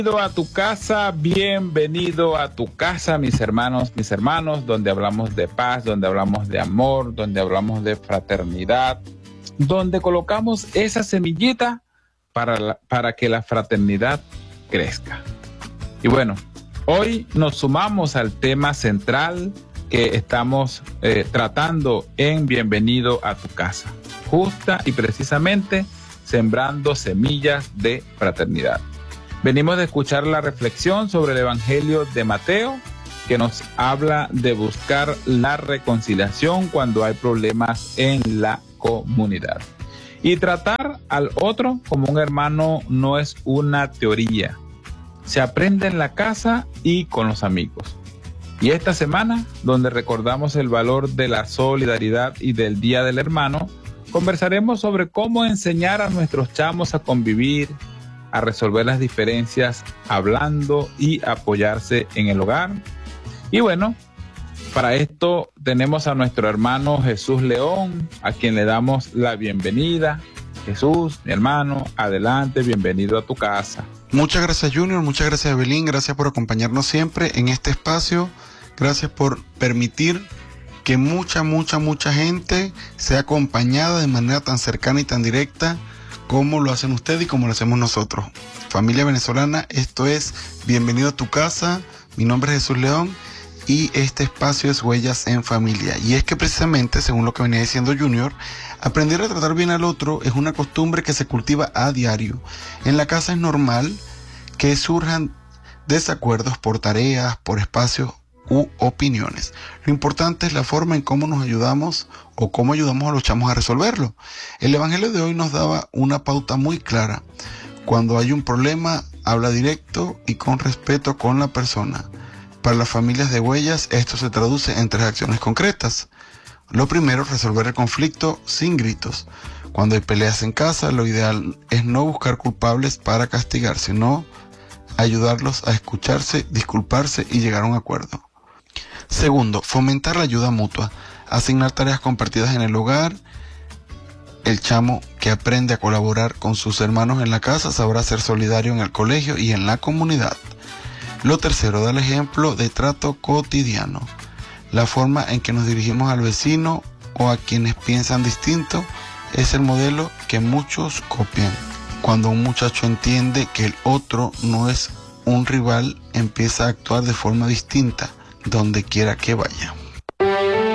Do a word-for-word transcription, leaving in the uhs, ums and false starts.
Bienvenido a tu casa, bienvenido a tu casa, mis hermanos, mis hermanos, donde hablamos de paz, donde hablamos de amor, donde hablamos de fraternidad, donde colocamos esa semillita para, la, para que la fraternidad crezca. Y bueno, hoy nos sumamos al tema central que estamos eh, tratando en Bienvenido a tu casa, justa y precisamente sembrando semillas de fraternidad. Venimos de escuchar la reflexión sobre el Evangelio de Mateo, que nos habla de buscar la reconciliación cuando hay problemas en la comunidad. Y tratar al otro como un hermano no es una teoría. Se aprende en la casa y con los amigos. Y esta semana, donde recordamos el valor de la solidaridad y del Día del Hermano, conversaremos sobre cómo enseñar a nuestros chamos a convivir, a resolver las diferencias hablando y apoyarse en el hogar. Y bueno, para esto tenemos a nuestro hermano Jesús León, a quien le damos la bienvenida. Jesús, mi hermano, adelante, bienvenido a tu casa. Muchas gracias, Junior, muchas gracias, Evelyn, gracias por acompañarnos siempre en este espacio, gracias por permitir que mucha, mucha, mucha gente sea acompañada de manera tan cercana y tan directa como lo hacen ustedes y como lo hacemos nosotros. Familia venezolana, esto es Bienvenido a tu casa, mi nombre es Jesús León y este espacio es Huellas en Familia. Y es que precisamente, según lo que venía diciendo Junior, aprender a tratar bien al otro es una costumbre que se cultiva a diario. En la casa es normal que surjan desacuerdos por tareas, por espacios u opiniones. Lo importante es la forma en cómo nos ayudamos o cómo ayudamos a los chamos a resolverlo. El Evangelio de hoy nos daba una pauta muy clara. Cuando hay un problema, habla directo y con respeto con la persona. Para las familias de Huellas, esto se traduce en tres acciones concretas. Lo primero, resolver el conflicto sin gritos. Cuando hay peleas en casa, lo ideal es no buscar culpables para castigar, sino ayudarlos a escucharse, disculparse y llegar a un acuerdo. Segundo, fomentar la ayuda mutua, asignar tareas compartidas en el hogar. El chamo que aprende a colaborar con sus hermanos en la casa sabrá ser solidario en el colegio y en la comunidad. Lo tercero, dar el ejemplo de trato cotidiano, la forma en que nos dirigimos al vecino o a quienes piensan distinto es el modelo que muchos copian. Cuando un muchacho entiende que el otro no es un rival, empieza a actuar de forma distinta donde quiera que vaya.